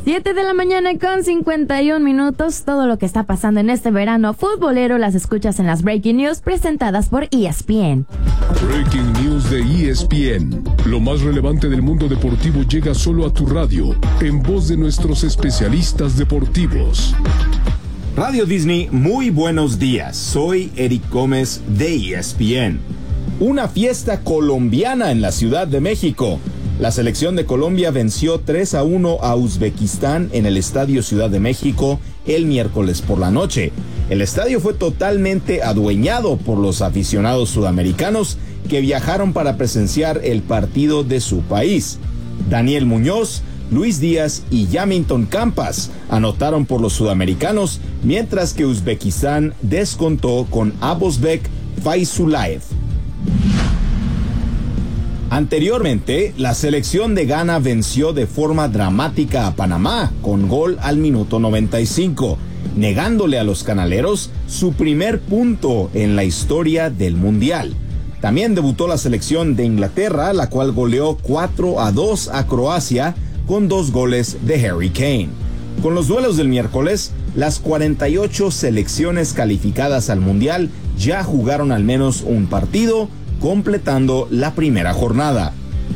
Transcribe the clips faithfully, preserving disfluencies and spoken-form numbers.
siete de la mañana con cincuenta y un minutos. Todo lo que está pasando en este verano futbolero las escuchas en las Breaking News presentadas por E S P N. Breaking News de E S P N. Lo más relevante del mundo deportivo llega solo a tu radio, en voz de nuestros especialistas deportivos. Radio Disney, muy buenos días. Soy Eric Gómez de E S P N. Una fiesta colombiana en la Ciudad de México. La selección de Colombia venció tres a uno a Uzbekistán en el Estadio Ciudad de México el miércoles por la noche. El estadio fue totalmente adueñado por los aficionados sudamericanos que viajaron para presenciar el partido de su país. Daniel Muñoz, Luis Díaz y Yamilton Campas anotaron por los sudamericanos, mientras que Uzbekistán descontó con Abosbek Faizulaev. Anteriormente, la selección de Ghana venció de forma dramática a Panamá con gol al minuto noventa y cinco, negándole a los canaleros su primer punto en la historia del Mundial. También debutó la selección de Inglaterra, la cual goleó cuatro a dos a Croacia con dos goles de Harry Kane. Con los duelos del miércoles, las cuarenta y ocho selecciones calificadas al Mundial ya jugaron al menos un partido, completando la primera jornada.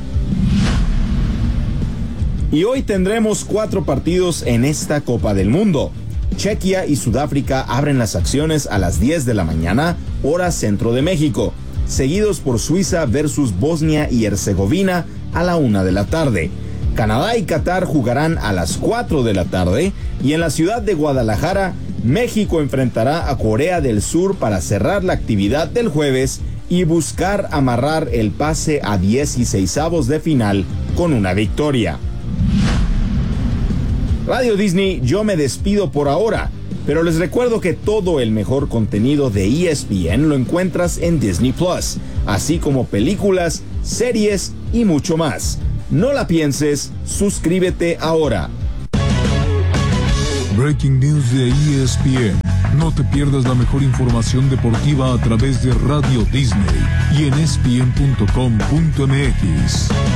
Y hoy tendremos cuatro partidos en esta Copa del Mundo. Chequia y Sudáfrica abren las acciones a las diez de la mañana, hora centro de México, seguidos por Suiza versus Bosnia y Herzegovina a la una de la tarde. Canadá y Qatar jugarán a las cuatro de la tarde y en la ciudad de Guadalajara, México enfrentará a Corea del Sur para cerrar la actividad del jueves y buscar amarrar el pase a dieciseisavos de final con una victoria. Radio Disney, yo me despido por ahora, pero les recuerdo que todo el mejor contenido de E S P N lo encuentras en Disney Plus, así como películas, series y mucho más. No la pienses, suscríbete ahora. Breaking News de E S P N. No te pierdas la mejor información deportiva a través de Radio Disney y en E S P N punto com punto M X.